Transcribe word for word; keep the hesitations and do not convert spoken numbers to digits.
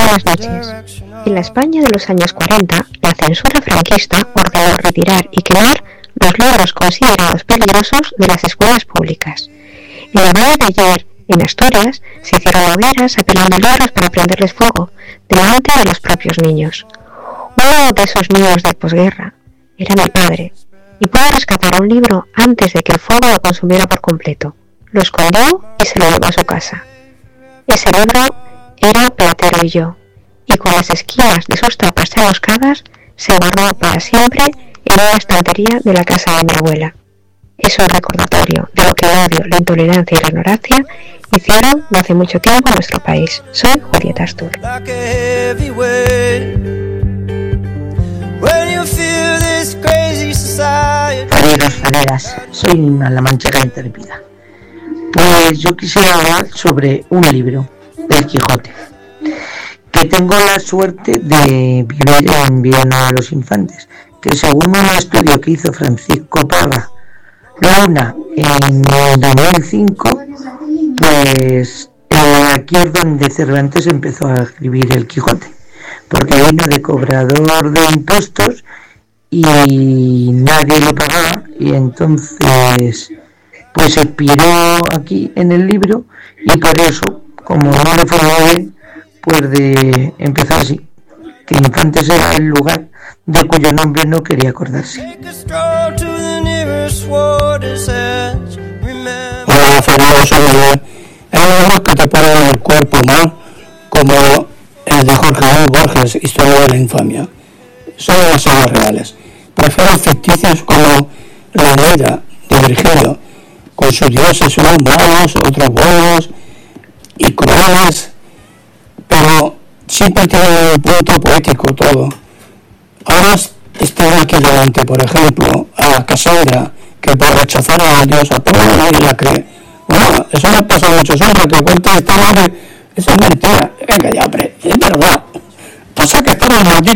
buenas noches. En la España de los años cuarenta, la censura franquista ordenó retirar y quemar los libros considerados peligrosos de las escuelas públicas. En la Valle de ayer, en Asturias, se hicieron hogueras apilando libros para prenderles fuego, delante de los propios niños. Uno de esos niños de posguerra era mi padre, y pudo rescatar un libro antes de que el fuego lo consumiera por completo. Lo escondió y se lo llevó a su casa. Ese libro era Platero y yo, y con las esquinas de sus tapas rebuscadas se guardó para siempre en una estantería de la casa de mi abuela. Es un recordatorio de lo que el odio, la intolerancia y la ignorancia hicieron no hace mucho tiempo en nuestro país. Soy Julieta Astur. Fareros, fareras, soy Nina, la manchera intrépida. Pues yo quisiera hablar sobre un libro, El Quijote, que tengo la suerte de vivir en Viana de los Infantes, que según un estudio que hizo Francisco Parra Luna en dos mil cinco, pues eh, aquí es donde Cervantes empezó a escribir El Quijote, porque vino de cobrador de impuestos y nadie le pagaba, y entonces pues se inspiró aquí en el libro, y por eso, como no le fue muy bien, pues de empezar así, que Infantes era el lugar de cuyo nombre no quería acordarse. Hola, Fernando, soy Manuel. Hay libros que te ponen el cuerpo mal, como el de Jorge Luis Borges, Historia de la Infamia. Son demasiado reales. Prefiero ficticios como La Eneida, de Virgilio, con sus dioses, unos malos, otros buenos y crueles, pero siempre tiene un punto poético todo. Ahora están aquí delante, por ejemplo, a Casandra, que por rechazar a Dios a todo nadie la cree. Bueno, eso me pasa a muchos hombres que cuentan esta madre, esa es mentira. Venga ya, hombre, es verdad. Pasa que estamos malditos